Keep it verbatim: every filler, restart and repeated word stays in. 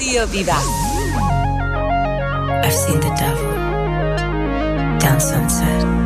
Radio Viva. I've seen the devil down Sunset.